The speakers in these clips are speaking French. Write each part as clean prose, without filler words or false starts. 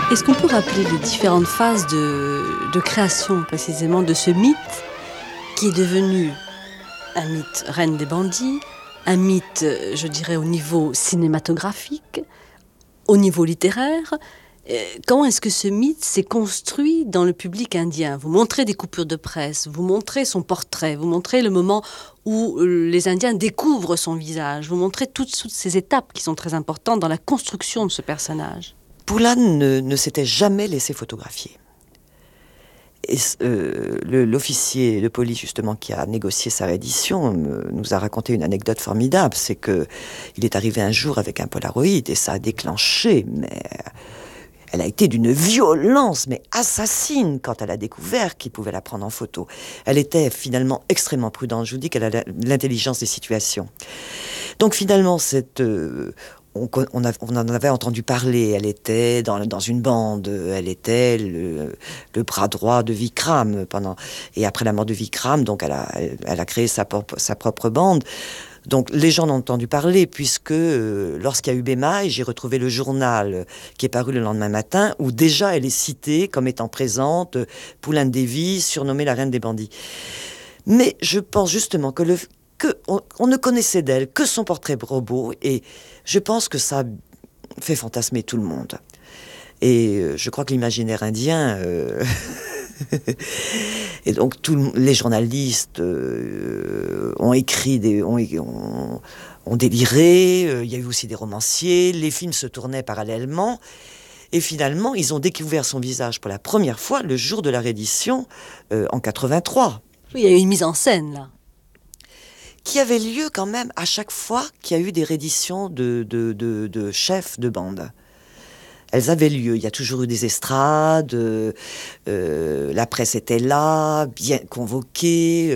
Est-ce qu'on peut rappeler les différentes phases de création précisément de ce mythe qui est devenu un mythe reine des bandits, un mythe, je dirais, au niveau cinématographique, au niveau littéraire? Comment est-ce que ce mythe s'est construit dans le public indien? Vous montrez des coupures de presse, vous montrez son portrait, vous montrez le moment où les Indiens découvrent son visage, vous montrez toutes ces étapes qui sont très importantes dans la construction de ce personnage. Poulan ne s'était jamais laissé photographier. Et l'officier de police, justement, qui a négocié sa réédition, nous a raconté une anecdote formidable. C'est qu'il est arrivé un jour avec un Polaroid et ça a déclenché, mais elle a été d'une violence, mais assassine, quand elle a découvert qu'il pouvait la prendre en photo. Elle était finalement extrêmement prudente. Je vous dis qu'elle a l'intelligence des situations. Donc finalement, on en avait entendu parler. Elle était dans une bande. Elle était le bras droit de Vikram et après la mort de Vikram, donc elle a créé sa propre bande. Donc les gens en ont entendu parler puisque lorsqu'il y a eu Bemaï, j'ai retrouvé le journal qui est paru le lendemain matin où déjà elle est citée comme étant présente, Poulan Devi, surnommée la reine des bandits. Mais je pense justement on ne connaissait d'elle que son portrait robot et je pense que ça fait fantasmer tout le monde. Et je crois que l'imaginaire indien... Et donc les journalistes ont écrit, ont déliré, il y a eu aussi des romanciers, les films se tournaient parallèlement. Et finalement, ils ont découvert son visage pour la première fois le jour de la réédition en 83. Oui, il y a eu une mise en scène, là. Qui avait lieu quand même à chaque fois qu'il y a eu des rééditions de chefs de bande. Elles avaient lieu. Il y a toujours eu des estrades, la presse était là, bien convoquée,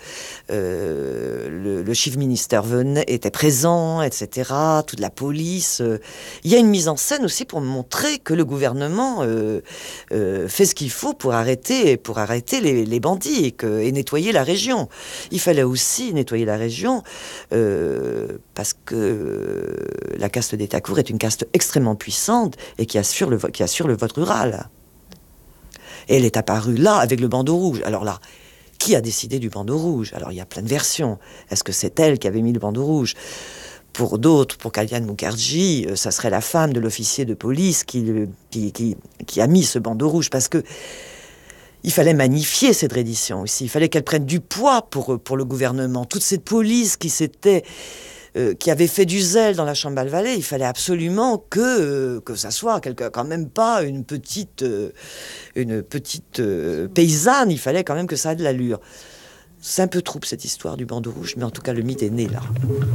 le chief minister était présent, etc., toute la police. Il y a une mise en scène aussi pour montrer que le gouvernement fait ce qu'il faut pour arrêter les bandits et nettoyer la région. Il fallait aussi nettoyer la région parce que la caste des Thakur est une caste extrêmement puissante et qui assure le vote rural. Et elle est apparue là avec le bandeau rouge. Alors là, qui a décidé du bandeau rouge? Alors il y a plein de versions. Est-ce que c'est elle qui avait mis le bandeau rouge? Pour d'autres, pour Kalyan Mukherjee, ça serait la femme de l'officier de police qui a mis ce bandeau rouge parce que il fallait magnifier cette reddition aussi. Il fallait qu'elle prenne du poids pour le gouvernement. Toute cette police qui avait fait du zèle dans la Chambal Valley, il fallait absolument que ça soit quand même pas une petite paysanne, il fallait quand même que ça ait de l'allure. C'est un peu trouble cette histoire du bandeau rouge, mais en tout cas le mythe est né là.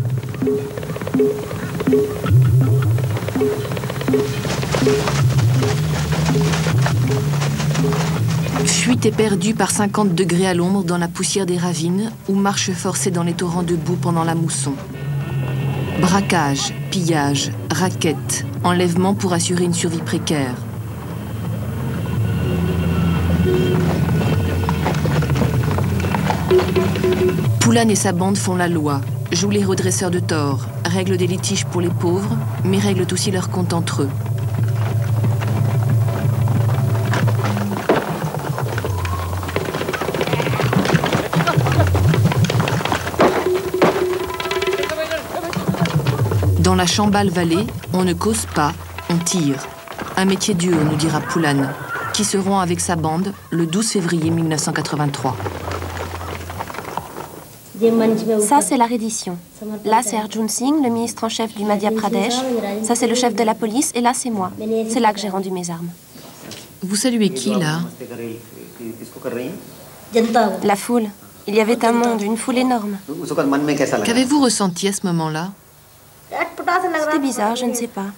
Fuite éperdue par 50 degrés à l'ombre dans la poussière des ravines ou marche forcée dans les torrents de boue pendant la mousson. Braquage, pillage, raquettes, enlèvement pour assurer une survie précaire. Poulan et sa bande font la loi, jouent les redresseurs de tort, règlent des litiges pour les pauvres, mais règlent aussi leurs comptes entre eux. Dans la Chambal Valley, on ne cause pas, on tire. Un métier dur, nous dira Poulan, qui se rend avec sa bande le 12 février 1983. Ça, c'est la reddition. Là, c'est Arjun Singh, le ministre en chef du Madhya Pradesh. Ça, c'est le chef de la police. Et là, c'est moi. C'est là que j'ai rendu mes armes. Vous saluez qui, là? La foule. Il y avait un monde, une foule énorme. Qu'avez-vous ressenti à ce moment-là? C'était bizarre, je ne sais pas.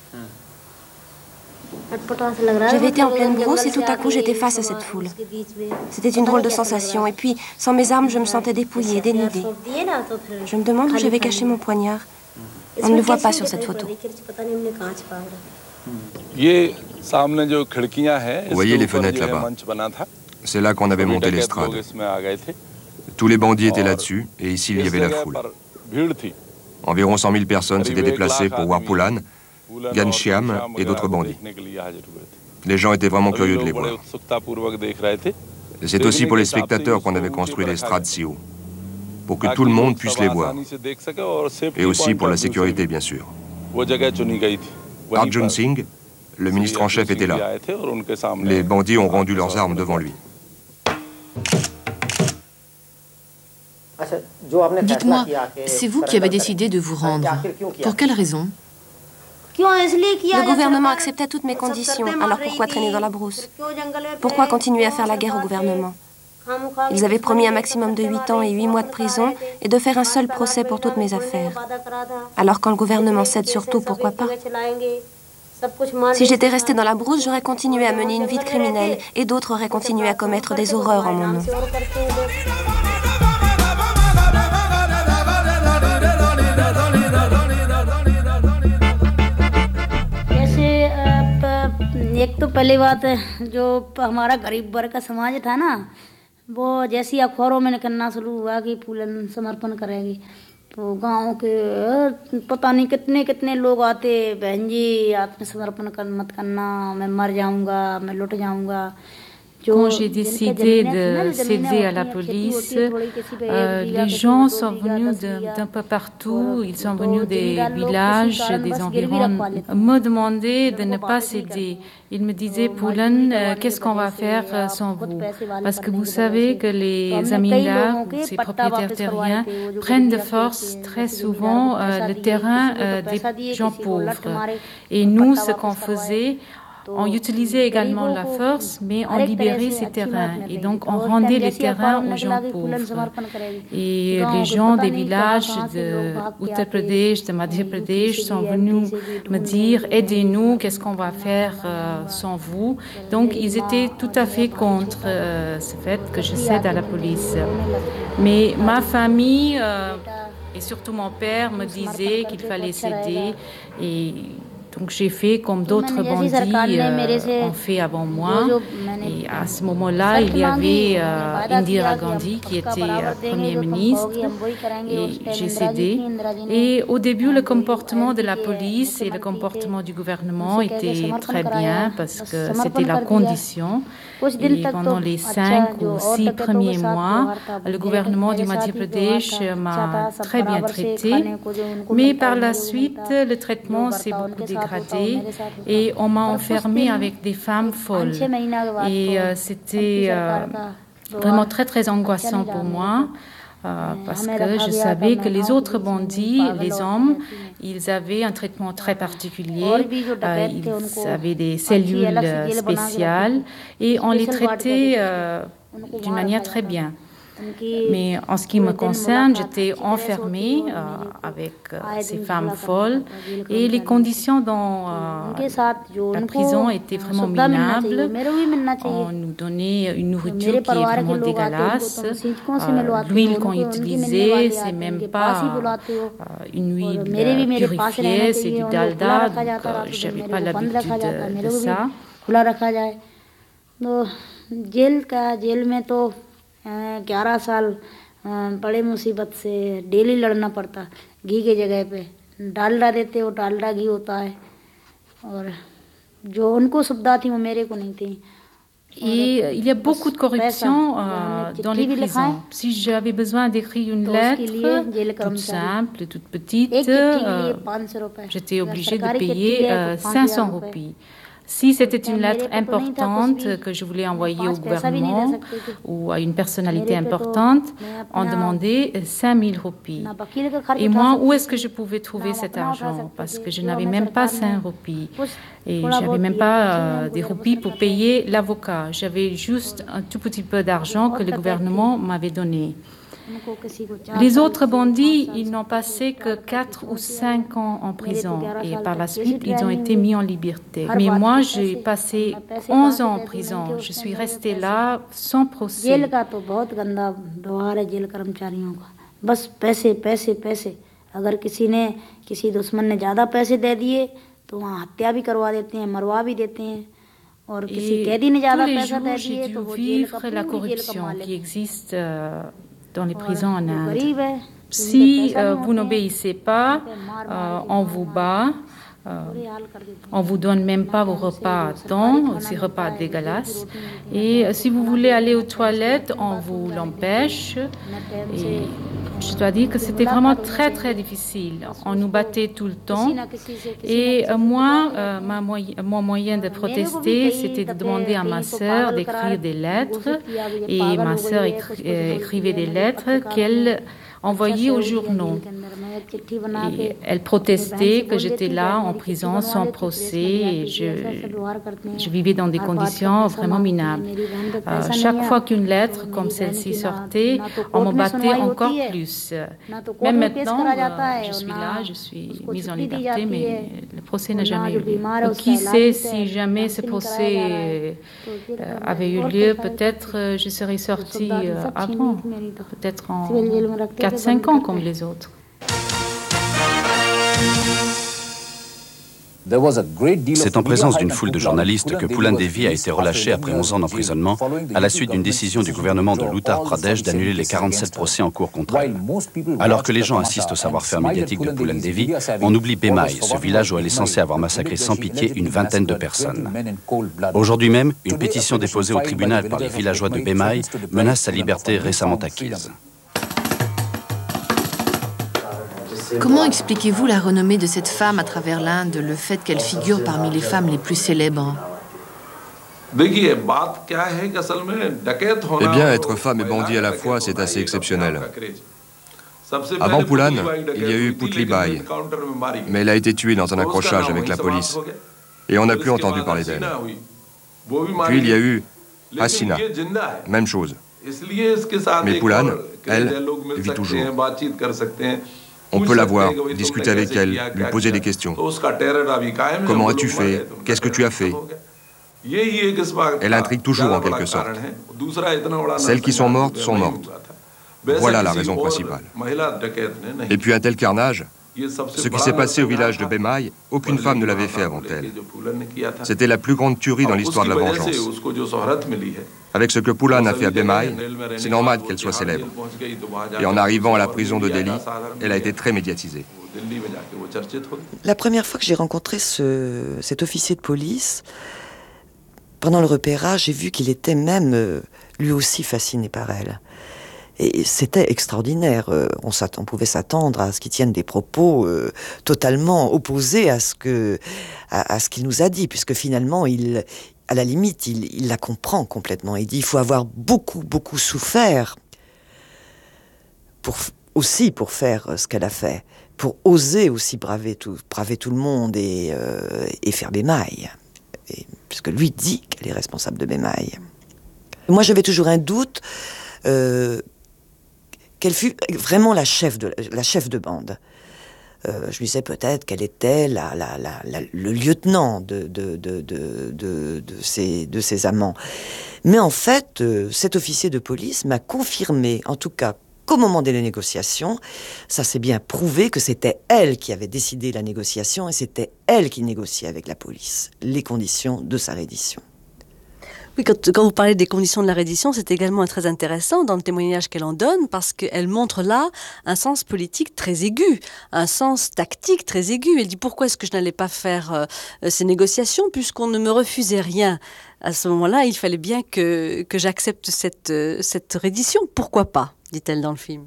J'avais été en pleine brousse et tout à coup j'étais face à cette foule. C'était une drôle de sensation. Et puis, sans mes armes, je me sentais dépouillée, dénudée. Je me demande où j'avais caché mon poignard. On ne le voit pas sur cette photo. Vous voyez les fenêtres là-bas? C'est là qu'on avait monté l'estrade. Tous les bandits étaient là-dessus et ici il y avait la foule. Environ 100 000 personnes s'étaient déplacées pour voir Poulan, Ghanshyam et d'autres bandits. Les gens étaient vraiment curieux de les voir. C'est aussi pour les spectateurs qu'on avait construit l'estrade si haut, pour que tout le monde puisse les voir. Et aussi pour la sécurité, bien sûr. Arjun Singh, le ministre en chef, était là. Les bandits ont rendu leurs armes devant lui. Dites-moi, c'est vous qui avez décidé de vous rendre. Pour quelle raison? Le gouvernement acceptait toutes mes conditions, alors pourquoi traîner dans la brousse? Pourquoi continuer à faire la guerre au gouvernement? Ils avaient promis un maximum de 8 ans et 8 mois de prison et de faire un seul procès pour toutes mes affaires. Alors quand le gouvernement cède sur tout, pourquoi pas? Si j'étais restée dans la brousse, j'aurais continué à mener une vie de criminelle et d'autres auraient continué à commettre des horreurs en mon nom. एक तो पहली बात जो हमारा गरीब वर्ग का समाज था ना, वो जैसी अखबारों में निकलना शुरू हुआ कि फूलन समर्पण करेगी, तो गांव के पता नहीं कितने कितने लोग आते, बहन जी आत्मसमर्पण मत करना, मैं मर जाऊंगा, मैं लुट जाऊंगा. Quand j'ai décidé de céder à la police, les gens sont venus d'un peu partout, ils sont venus des villages, des environs, me demandaient de ne pas céder. Ils me disaient, Poulan, qu'est-ce qu'on va faire sans vous? Parce que vous savez que les Zamindars, ces propriétaires terriens, prennent de force très souvent le terrain des gens pauvres. Et nous, ce qu'on faisait, on utilisait également la force, mais on libérait ces terrains. Et donc, on rendait les terrains aux gens pauvres. Et les gens des villages de Uttar Pradesh, de Madhya Pradesh sont venus me dire, aidez-nous, qu'est-ce qu'on va faire sans vous? Donc, ils étaient tout à fait contre ce fait que je cède à la police. Mais ma famille, et surtout mon père, me disaient qu'il fallait céder. Et donc j'ai fait comme d'autres bandits ont fait avant moi. Et à ce moment-là, il y avait Indira Gandhi qui était Premier ministre et j'ai cédé. Et au début, le comportement de la police et le comportement du gouvernement était très bien parce que c'était la condition. Et pendant les 5 ou 6 premiers mois, le gouvernement du Madhya Pradesh m'a très bien traité. Mais par la suite, le traitement s'est beaucoup dégradé et on m'a enfermée avec des femmes folles. Et c'était vraiment très, très angoissant pour moi. Parce que je savais que les autres bandits, les hommes, ils avaient un traitement très particulier, ils avaient des cellules spéciales et on les traitait d'une manière très bien. Mais en ce qui me concerne, j'étais enfermée avec ces femmes folles et les conditions dans la prison étaient vraiment minables. On nous donnait une nourriture qui est vraiment dégueulasse. L'huile qu'on utilisait, c'est même pas une huile purifiée, c'est du dalda, donc je n'avais pas l'habitude de ça. Jail में तो 11 साल बड़े मुसीबत से डेली लड़ना पड़ता, घी के जगह पे डालडा देते, वो डालडा घी होता है और जो उनको सुविधा थी वो मेरे को नहीं थी. Et il y a beaucoup de corruption dans les prisons. Si j'avais besoin d'écrire une lettre toute simple, toute petite, j'étais obligée de payer 500 roupies. Si c'était une lettre importante que je voulais envoyer au gouvernement ou à une personnalité importante, on demandait 5000 roupies. Et moi, où est-ce que je pouvais trouver cet argent? Parce que je n'avais même pas 5 roupies. Et je n'avais même pas des roupies pour payer l'avocat. J'avais juste un tout petit peu d'argent que le gouvernement m'avait donné. Les autres bandits, ils n'ont passé que 4 ou 5 ans en prison et par la suite, ils ont été mis en liberté. Mais moi, j'ai passé 11 ans en prison. Je suis restée là sans procès. बस पैसे पैसे पैसे अगर किसी दुश्मन ने ज़्यादा पैसे दे दिए तो वहाँ हत्या भी करवा देते हैं, मरवा भी देते हैं. और किसी कैदी ने ज़्यादा पैसा दे दिए तो वो जेल का la corruption qui existe dans les prisons en Inde. Si vous n'obéissez pas, on vous bat. On ne vous donne même pas vos repas à temps, ces repas dégueulasses. Et si vous voulez aller aux toilettes, on vous l'empêche. Et je dois dire que c'était vraiment très, très difficile. On nous battait tout le temps. Et moi, mon moyen de protester, c'était de demander à ma sœur d'écrire des lettres. Et ma sœur écrivait des lettres qu'elle envoyée aux journaux. Et elle protestait que j'étais là en prison sans procès et je vivais dans des conditions vraiment minables. Chaque fois qu'une lettre comme celle-ci sortait, on me battait encore plus. Même maintenant, je suis là, je suis mise en liberté, mais le procès n'a jamais eu lieu. Qui sait si jamais ce procès avait eu lieu, peut-être je serais sortie avant, peut-être en 4-5 ans comme les autres. C'est en présence d'une foule de journalistes que Poolan Devi a été relâché après 11 ans d'emprisonnement à la suite d'une décision du gouvernement de l'Uttar Pradesh d'annuler les 47 procès en cours contre elle. Alors que les gens assistent au savoir-faire médiatique de Poolan Devi, on oublie Bemai, ce village où elle est censée avoir massacré sans pitié une vingtaine de personnes. Aujourd'hui même, une pétition déposée au tribunal par les villageois de Bemai menace sa liberté récemment acquise. Comment expliquez-vous la renommée de cette femme à travers l'Inde, le fait qu'elle figure parmi les femmes les plus célèbres? Eh bien, être femme et bandit à la fois, c'est assez exceptionnel. Avant Poolan, il y a eu Putli Bai, mais elle a été tuée dans un accrochage avec la police, et on n'a plus entendu parler d'elle. Puis il y a eu Hasina, même chose. Mais Poolan, elle, vit toujours. On peut la voir, discuter avec elle, lui poser des questions. Comment as-tu fait? Qu'est-ce que tu as fait? Elle intrigue toujours en quelque sorte. Celles qui sont mortes sont mortes. Voilà la raison principale. Et puis un tel carnage, ce qui s'est passé au village de Bemai, aucune femme ne l'avait fait avant elle. C'était la plus grande tuerie dans l'histoire de la vengeance. Avec ce que Poolan a fait à Bemai, c'est normal qu'elle soit célèbre. Et en arrivant à la prison de Delhi, elle a été très médiatisée. La première fois que j'ai rencontré cet officier de police, pendant le repérage, j'ai vu qu'il était même lui aussi fasciné par elle. Et c'était extraordinaire. On pouvait s'attendre à ce qu'il tienne des propos totalement opposés à ce qu'il nous a dit, puisque finalement, à la limite, il la comprend complètement. Il dit il faut avoir beaucoup, beaucoup souffert pour faire ce qu'elle a fait, pour oser aussi braver tout le monde et faire Bemai. Puisque lui dit qu'elle est responsable de Bemai. Moi, j'avais toujours un doute qu'elle fût vraiment la chef de bande. Je lui disais peut-être qu'elle était le lieutenant de ses amants. Mais en fait, cet officier de police m'a confirmé, en tout cas qu'au moment des négociations, ça s'est bien prouvé que c'était elle qui avait décidé la négociation et c'était elle qui négociait avec la police les conditions de sa reddition. Oui, quand vous parlez des conditions de la reddition, c'est également très intéressant dans le témoignage qu'elle en donne, parce qu'elle montre là un sens politique très aigu, un sens tactique très aigu. Elle dit pourquoi est-ce que je n'allais pas faire ces négociations, puisqu'on ne me refusait rien. À ce moment-là, il fallait bien que j'accepte cette reddition. Pourquoi pas, dit-elle dans le film.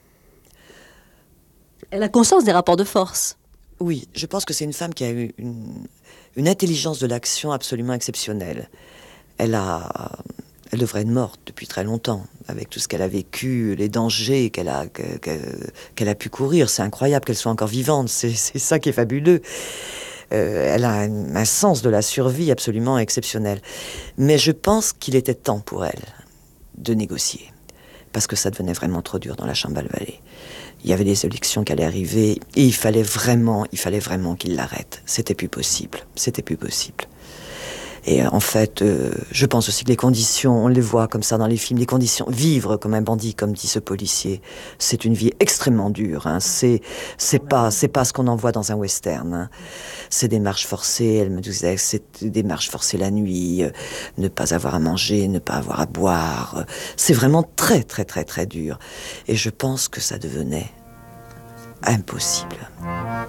Elle a conscience des rapports de force. Oui, je pense que c'est une femme qui a eu une intelligence de l'action absolument exceptionnelle. Elle devrait être morte depuis très longtemps, avec tout ce qu'elle a vécu, les dangers qu'elle a pu courir. C'est incroyable qu'elle soit encore vivante, c'est ça qui est fabuleux. Elle a un sens de la survie absolument exceptionnel. Mais je pense qu'il était temps pour elle de négocier, parce que ça devenait vraiment trop dur dans la Chambal Valley. Il y avait des élections qui allaient arriver, et il fallait vraiment qu'il l'arrête. C'était plus possible. Et en fait, je pense aussi que les conditions, on les voit comme ça dans les films, les conditions, vivre comme un bandit, comme dit ce policier, c'est une vie extrêmement dure. Hein. C'est pas ce qu'on en voit dans un western. Hein. C'est des marches forcées. Elle me disait, c'est des marches forcées la nuit, ne pas avoir à manger, ne pas avoir à boire. C'est vraiment très, très, très, très dur. Et je pense que ça devenait impossible.